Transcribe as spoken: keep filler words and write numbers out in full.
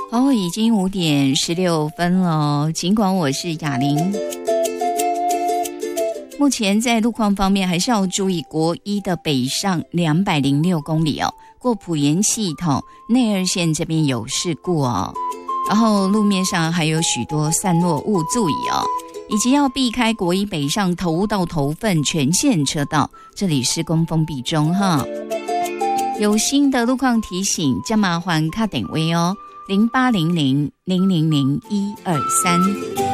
哦，已经五点十六分了。尽管我是雅玲，目前在路况方面还是要注意国一的北上两百零六公里哦，过埔盐系统内二线这边有事故哦，然后路面上还有许多散落物，注意哦，以及要避开国一北上头到头份全线车道，这里施工封闭中哈。有新的路况提醒，加麻烦卡点位哦，零八零零零零零一二三。